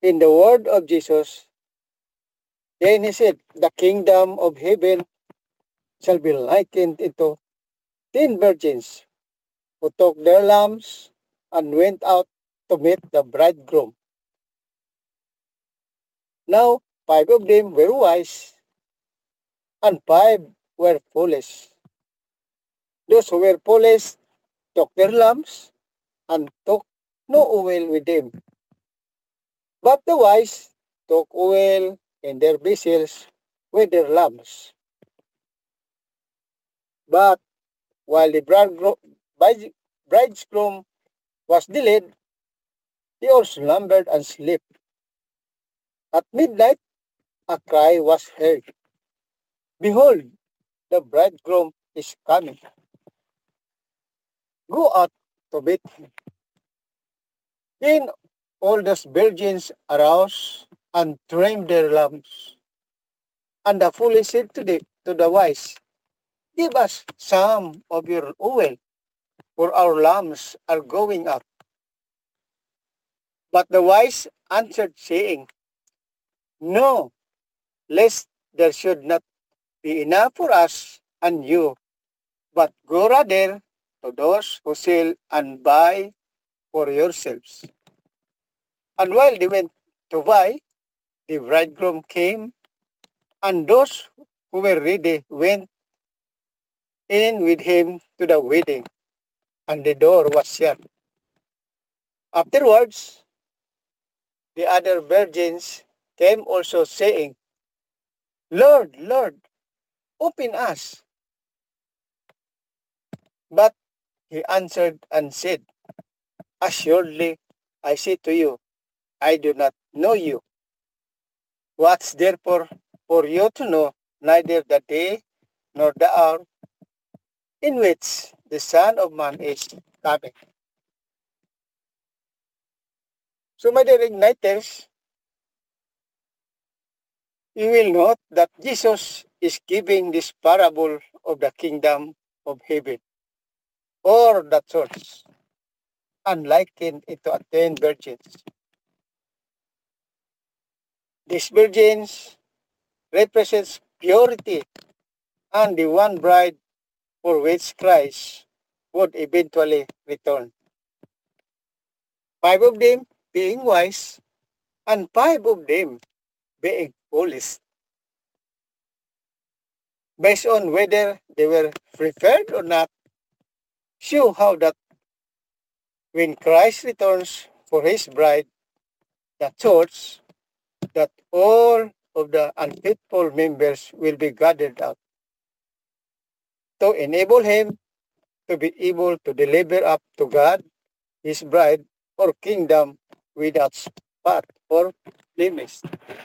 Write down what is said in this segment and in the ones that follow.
in the word of Jesus, then he said, the kingdom of heaven shall be likened into 10 virgins who took their lamps and went out to meet the bridegroom. Now 5 of them were wise, and 5 were foolish. Those who were foolish took their lamps and took no oil with them. But the wise took oil in their vessels with their lamps. But while the bridegroom was delayed, they all slumbered and slept. At midnight, a cry was heard. Behold, the bridegroom is coming. Go out to meet him. Then all those virgins arose and trimmed their lamps. And the foolish said to the wise, give us some of your oil, for our lamps are going out. But the wise answered, saying, no, lest there should not be enough for us and you, but go rather to those who sell and buy for yourselves. And while they went to buy, the bridegroom came, and those who were ready went in with him to the wedding, and the door was shut. Afterwards, the other virgins came also, saying, Lord, Lord, open us. But he answered and said, assuredly, I say to you, I do not know you. What's therefore for you to know neither the day nor the hour in which the Son of Man is coming? So, my dear igniters, you will note that Jesus is giving this parable of the kingdom of heaven or the church and likened it to 10 virgins. These virgins represents purity and the one bride for which Christ would eventually return. 5 of them being wise and 5 of them being foolish. Based on whether they were prepared or not, show how that when Christ returns for his bride, the church, that all of the unfaithful members will be gathered out to enable him to be able to deliver up to God his bride or kingdom without spot or blemish.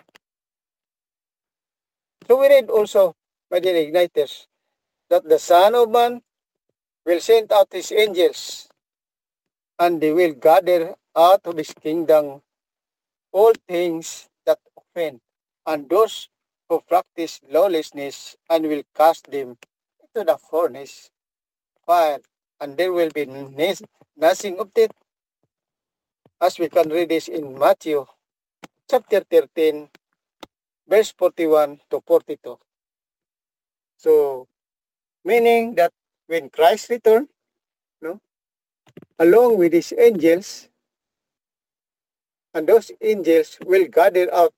So we read also, my dear igniters, that the Son of Man will send out his angels, and they will gather out of his kingdom all things that offend, and those who practice lawlessness, and will cast them into the furnace fire, and there will be nothing of it, as we can read this in Matthew chapter 13, verse 41 to 42. So, meaning that when Christ returned, along with his angels, and those angels will gather out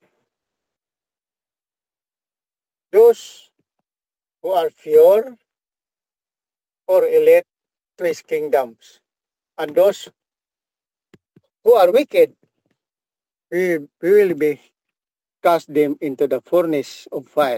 those who are pure or elect to his kingdoms, and those who are wicked, we will be cast them into the furnace of fire.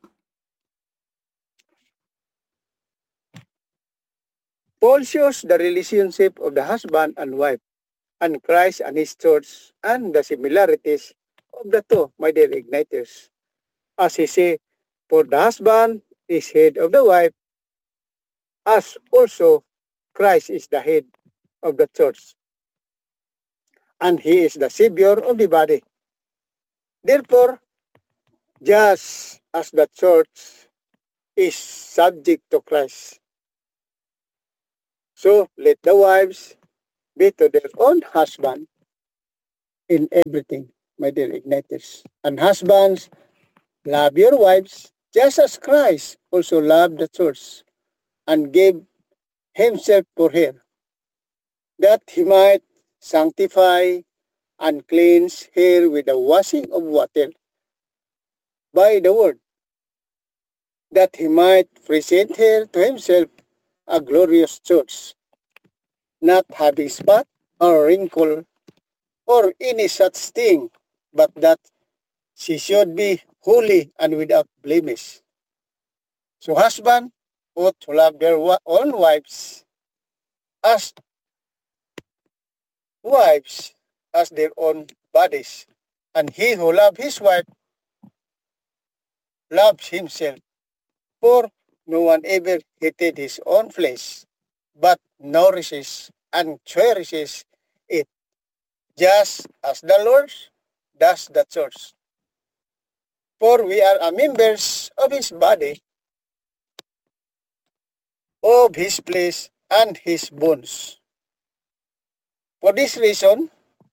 Paul shows the relationship of the husband and wife, and Christ and his church, and the similarities of the two, my dear igniters. As he said, for the husband is head of the wife, as also Christ is the head of the church, and he is the Savior of the body. Therefore, just as the church is subject to Christ, so let the wives be to their own husband in everything. my dear igniters. And husbands, love your wives, just as Christ also loved the church and gave himself for her, that he might sanctify and cleanse her with the washing of water by the word, that he might present her to himself a glorious church, not having spot or wrinkle or any such thing, but that she should be holy and without blemish. So husband ought to love their own as wives as their own bodies. And he who loves his wife loves himself. For no one ever hated his own flesh, but nourishes and cherishes it, just as the Lord does the church. For we are members of his body, of his flesh and his bones. For this reason,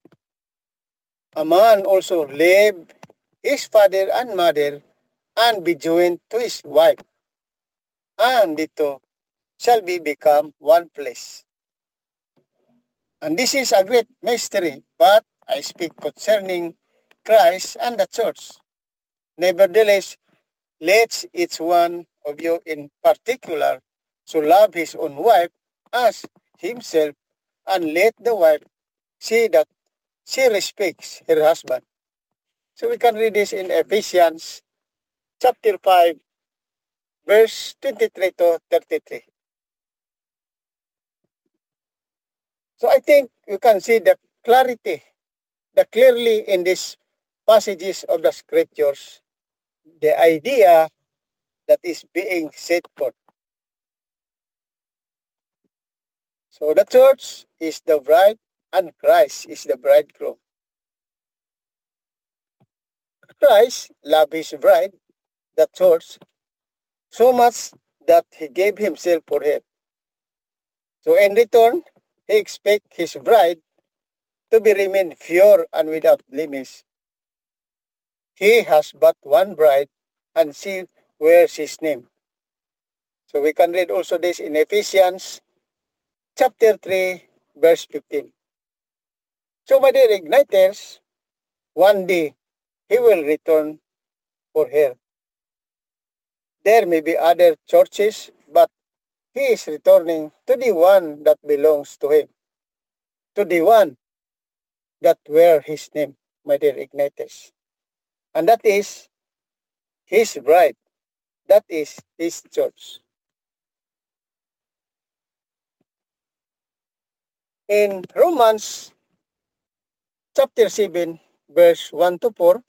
a man also leave his father and mother and be joined to his wife, and the two shall be become one flesh. And this is a great mystery, but I speak concerning Christ and the church. Nevertheless, let each one of you in particular so love his own wife as himself, and let the wife see that she respects her husband. So we can read this in Ephesians chapter 5, verse 23 to 33. So I think you can see the clearly in these passages of the scriptures, the idea that is being set forth. So the church is the bride and Christ is the bridegroom. Christ loved his bride, the church, so much that he gave himself for her. So in return, he expects his bride to be remain pure and without blemish. He has but one bride, and she wears his name. So we can read also this in Ephesians chapter 3, verse 15. So my dear igniters, one day he will return for her. There may be other churches, but he is returning to the one that belongs to him, to the one that wear his name, my dear igniters. And that is his bride. That is his church. In Romans chapter 7, verse 1 to 4,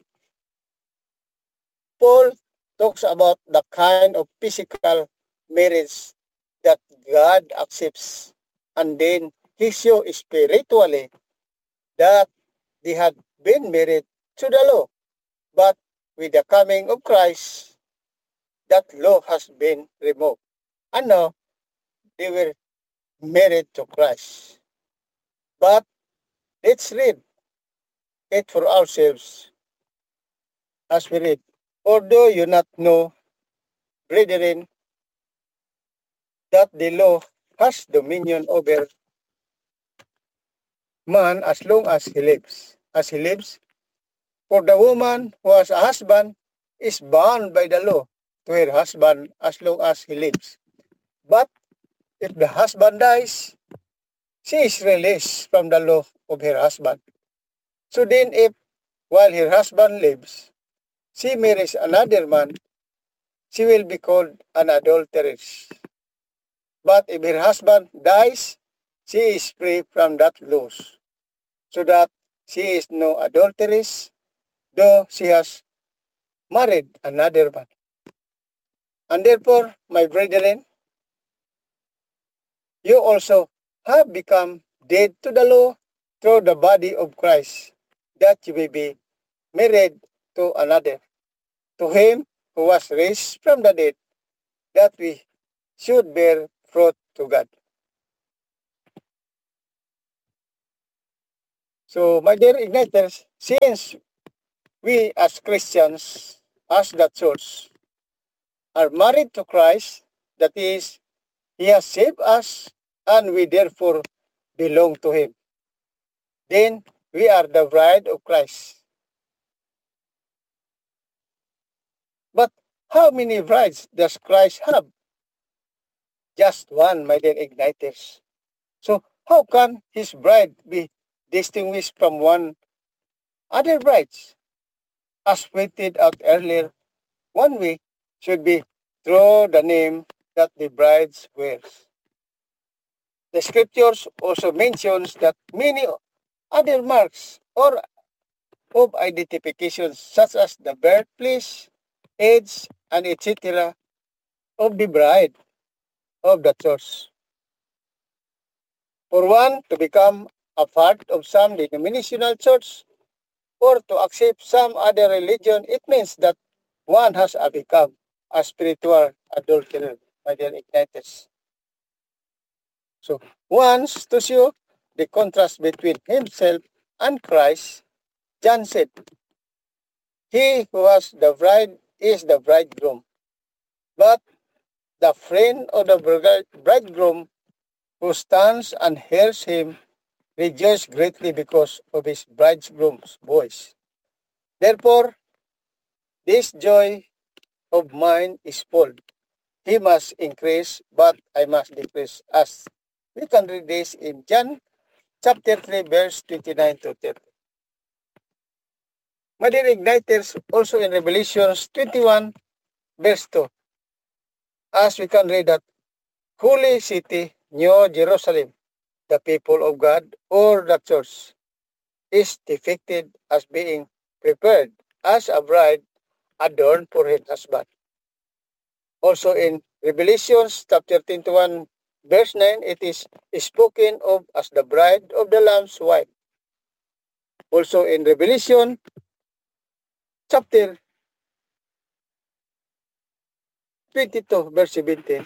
Paul talks about the kind of physical marriage that God accepts. And then he shows spiritually that they had been married to the law. But with the coming of Christ, that law has been removed. And now they were married to Christ. But let's read it for ourselves as we read. Although you not know, brethren, that the law has dominion over man as long as he lives. As he lives, for the woman who has a husband is bound by the law to her husband as long as he lives. But if the husband dies, she is released from the law of her husband. So then if, while her husband lives, she marries another man, she will be called an adulteress. But if her husband dies, she is free from that law, so that she is no adulteress, though she has married another man. And therefore, my brethren, you also have become dead to the law through the body of Christ, that you may be married to another, to him who was raised from the dead, that we should bear fruit to God. So, my dear igniters, since we as Christians, as the church, are married to Christ, that is, He has saved us, and we therefore belong to Him. Then we are the bride of Christ. But how many brides does Christ have? Just one, my dear igniters. So how can His bride be distinguished from one other brides? As pointed out earlier, one way should be through the name that the bride wears. The scriptures also mentions that many other marks or of identifications such as the birthplace, age, and etc. of the bride of the church. For one to become a part of some denominational church or to accept some other religion, it means that one has become a spiritual adulterer, my dear igniters. So, once to show the contrast between himself and Christ, John said, "He who has the bride is the bridegroom, but the friend of the bridegroom who stands and hears him rejoices greatly because of his bridegroom's voice. Therefore, this joy of mine is full. He must increase, but I must decrease." As we can read this in John chapter 3, verse 29 to 30. My dear igniters, also in Revelations 21, verse 2, as we can read that, Holy City, New Jerusalem, the people of God, or the church, is depicted as being prepared as a bride adorned for her husband. Also in Revelation chapter 21, verse 9, it is spoken of as the bride of the Lamb's wife. Also in Revelation chapter 22, verse 17,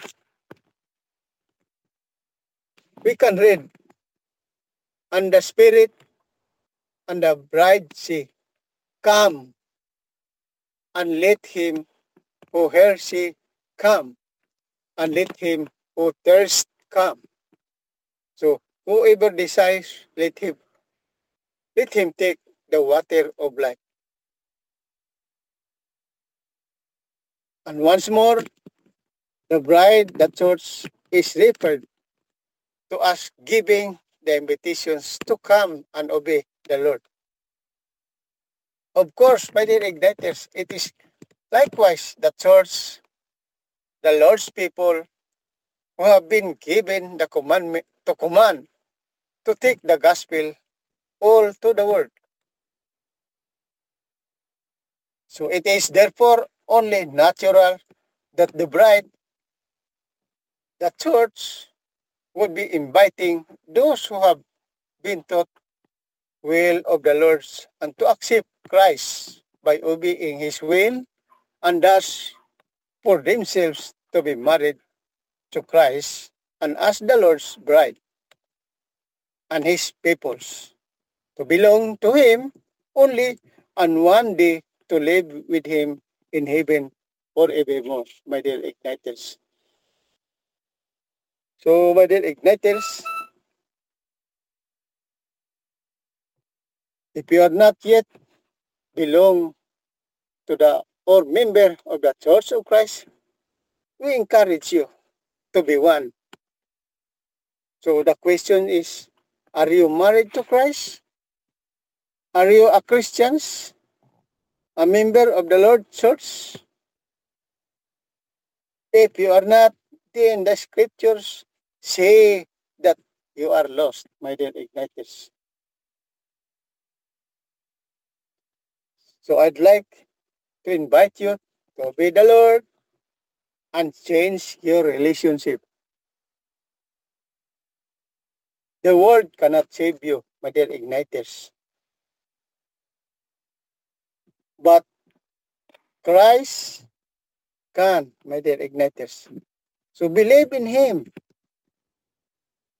we can read, "And the Spirit and the bride say, Come, and let him who hears say, Come, and let him who thirsts come. So whoever desires, let him take the water of life." And once more, the bride, the church, is referred to as giving the invitations to come and obey the Lord. Of course, my dear igniters, it is likewise the church, the Lord's people, who have been given the commandment to command to take the gospel all to the world. So it is therefore only natural that the bride, the church, would be inviting those who have been taught will of the Lord's and to accept Christ by obeying His will, and thus for themselves to be married to Christ and as the Lord's bride and His peoples, to belong to Him only, and one day to live with Him in heaven forevermore, my dear igniters. So, my dear igniters, if you are not yet belong to the or member of the Church of Christ, we encourage you to be one. So the question is, are you married to Christ? Are you a Christian? A member of the Lord's Church? If you are not, then the scriptures say that you are lost, my dear igniters. So I'd like to invite you to obey the Lord and change your relationship. The world cannot save you, my dear igniters. But Christ can, my dear igniters. So believe in Him.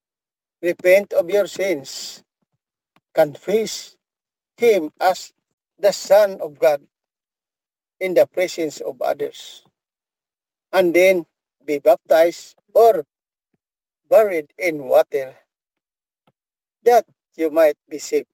Repent of your sins. Confess Him as the Son of God in the presence of others, and then be baptized or buried in water, that you might be saved.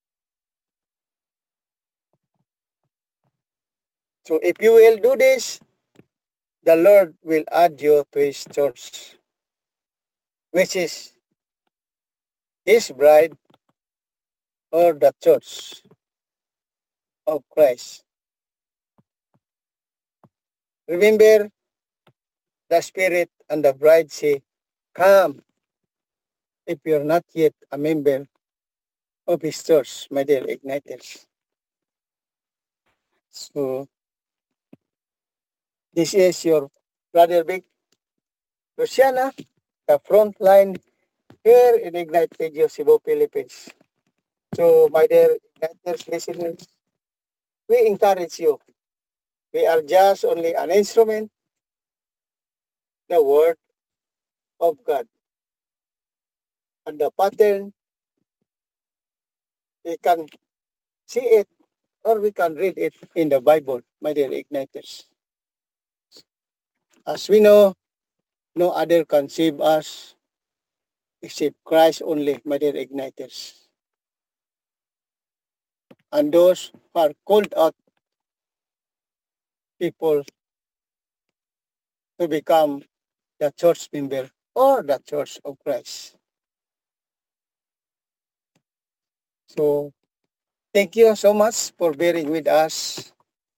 So if you will do this, the Lord will add you to His church, which is His bride or the church of Christ. Remember, the Spirit and the bride say, come, if you're not yet a member of His church, my dear Igniters. So, this is your brother Vic Luciana, the front line here in Ignite Radio Cebu, Philippines. So, my dear Igniters listeners, we encourage you. We are just only an instrument, the Word of God. And the pattern, we can see it or we can read it in the Bible, my dear Igniters. As we know, no other can save us except Christ only, my dear Igniters. And those who are called out people to become the church member or the church of Christ. So, thank you so much for bearing with us.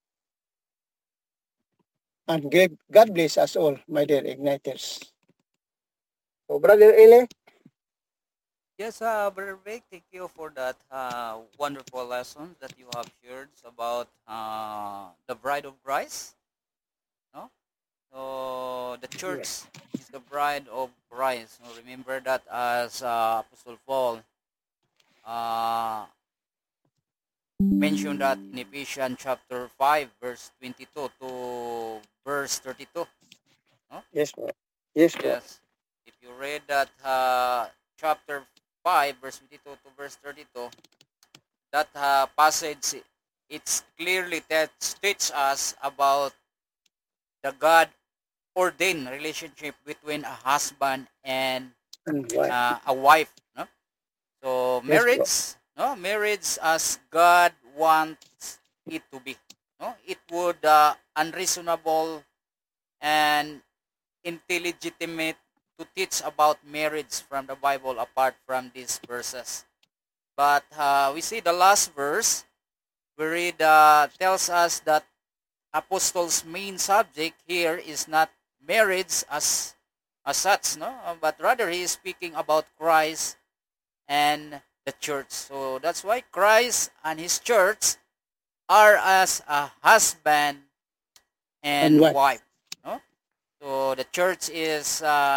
And God bless us all, my dear Igniters. So, Brother Ele, Yes, Brother Vic, thank you for that wonderful lesson that you have shared about the bride of Christ. No? So the church yes, is the bride of Christ. So remember that as Apostle Paul uh, mentioned that in Ephesians chapter 5, verse 22 to verse 32. No? yes, bro. Yes, bro. Yes. If you read that chapter 5, verse 22 to verse 32, that passage, it's clearly teach us about the God ordained relationship between a husband and And why? a wife. No? So Yes, bro. marriage as God wants it to be. No, it would unreasonable and illegitimate to teach about marriage from the Bible apart from these verses. But we see the last verse where it tells us that apostles' main subject here is not marriage as such, no, but rather he is speaking about Christ and the church. So that's why Christ and his church are as a husband And and why? wife. No? So the church is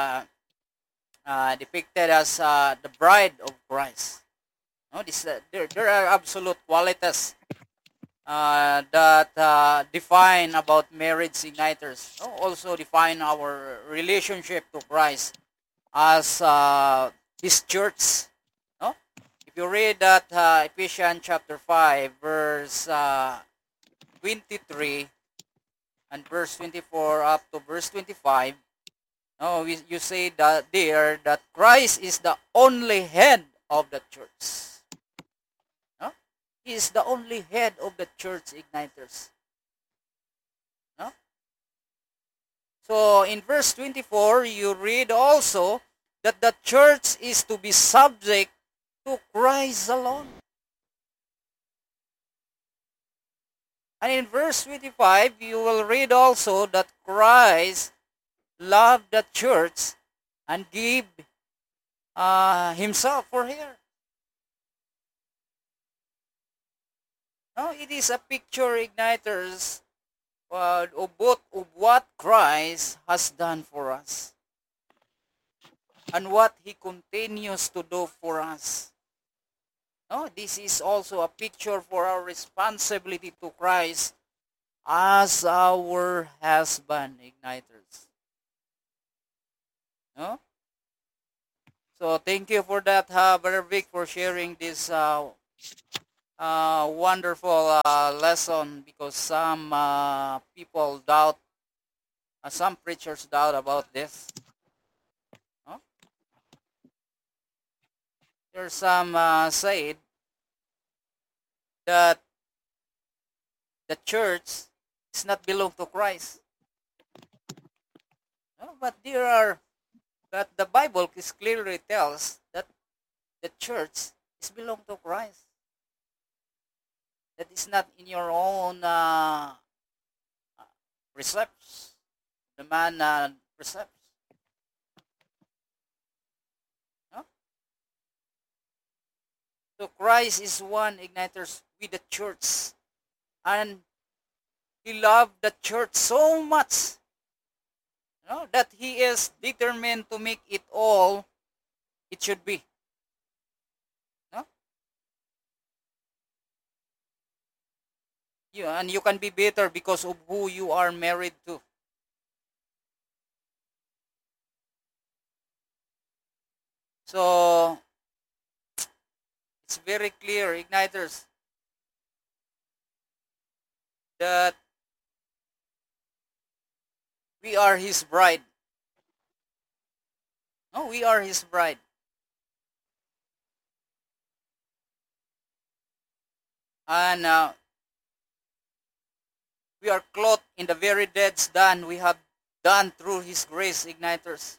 depicted as the bride of Christ. No? There are absolute qualities that define about marriage igniters. No? Also define our relationship to Christ as his church. No? If you read that Ephesians chapter 5, verse 23 and verse 24 up to verse 25, no, you say that there that Christ is the only head of the church. No? He is the only head of the church igniters. No? So in verse 24, you read also that the church is to be subject to Christ alone. And in verse 25, you will read also that Christ loved the church and gave himself for her. Now, it is a picture, igniters, of both of what Christ has done for us and what he continues to do for us. No, this is also a picture for our responsibility to Christ as our husband, igniters. No? So thank you for that, Brother Vic, for sharing this wonderful lesson, because some people doubt, some preachers doubt about this. No? There's some said that the church is not belong to Christ. No? But the Bible is clearly tells that the church is belong to Christ. That is not in your own precepts. The man precepts. No? So Christ is one igniters with the church, and he loved the church so much, that he is determined to make it all it should be. No? And you can be better because of who you are married to. So it's very clear, igniters, that we are his bride. No, we are his bride. And we are clothed in the very deeds done we have done through his grace, igniters.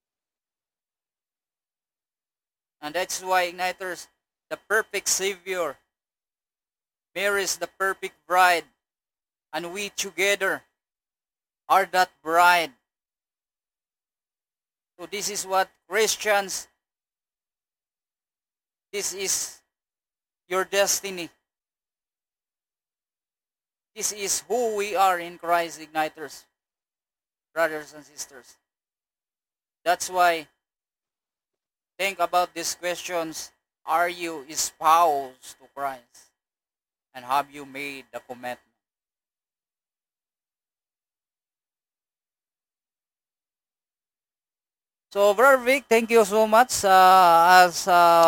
And that's why, igniters, the perfect Savior marries the perfect bride, and we together are that bride. So this is what Christians, this is your destiny. This is who we are in Christ, igniters, brothers and sisters. That's why, think about these questions. Are you espoused to Christ? And have you made the commitment? So, Brother Vic, thank you so much. As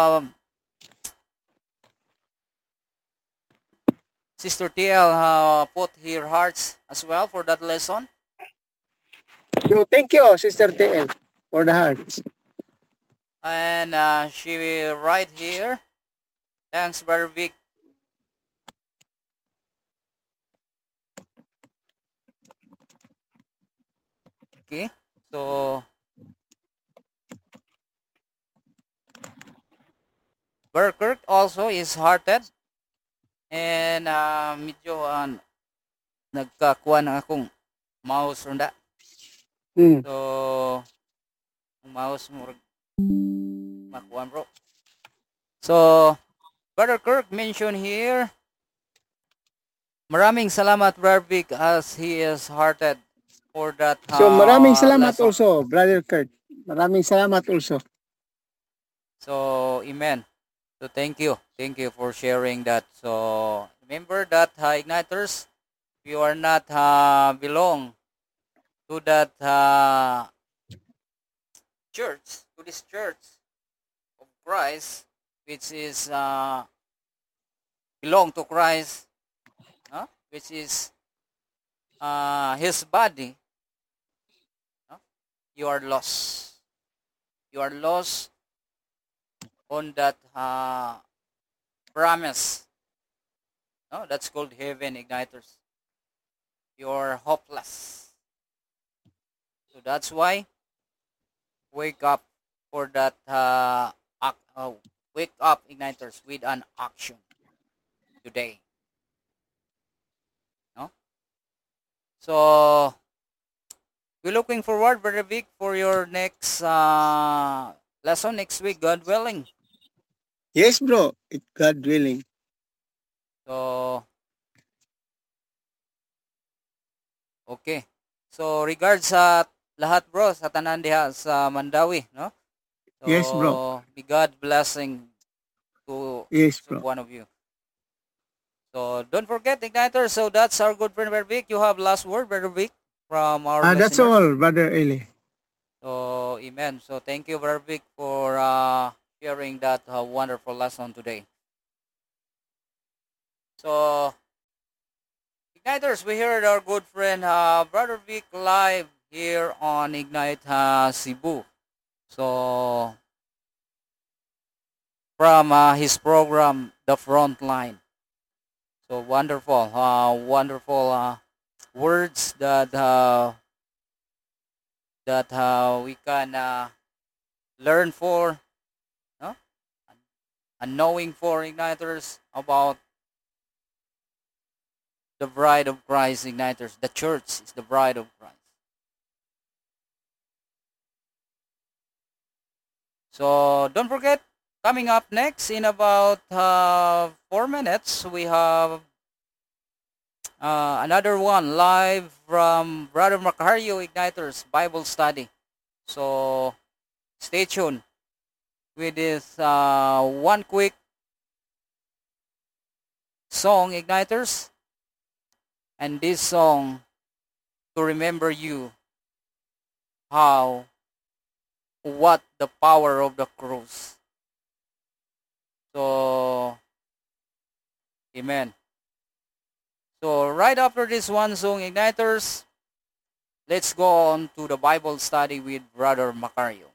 Sister TL put her hearts as well for that lesson. So thank you, Sister TL, for the hearts. And she will right here. Thanks, Brother Vic. Okay, so Brother Kirk also is hearted. And medyo nagkakuha na akong mouse ronda. Hmm. So, ang mouse mo makuha, bro. So, Brother Kirk mentioned here, maraming salamat, Brother Vic, as he is hearted for that So maraming salamat lesson. also, Brother Kurt. Maraming salamat also. So, amen. So, thank you. Thank you for sharing that. So, remember that, igniters, you are not belong to that church, to this church of Christ, which is belong to Christ, which is his body. You are lost. You are lost on that promise. No, that's called heaven, igniters. You are hopeless. So that's why wake up for that wake up, igniters, with an action today. No? So we're looking forward, Brother Vic, for your next lesson next week, God willing. Yes, bro. It God willing. So, okay. So, regards sa lahat, bro, sa tanan diha sa Mandawi, no? So, Yes, bro. be God blessing to Yes, each bro. one of you. So, don't forget, Igniter. So, that's our good friend, Brother Vic. You have last word, Brother Vic, from our That's listeners. all, Brother Eli. So, amen. So, thank you, Brother Vic, for sharing that wonderful lesson today. So, Igniters, we heard our good friend Brother Vic live here on Ignite Cebu. So, from his program, The Front Line. So wonderful, wonderful words that we can learn for, no? And knowing for Igniters about the bride of Christ. Igniters, the church is the bride of Christ. So don't forget, coming up next in about 4 minutes, we have another one live from Brother Macario Igniters Bible Study. So stay tuned with this one quick song, Igniters. And this song to remember you what the power of the cross. So, amen. So, right after this one song, Igniters, let's go on to the Bible study with Brother Macario.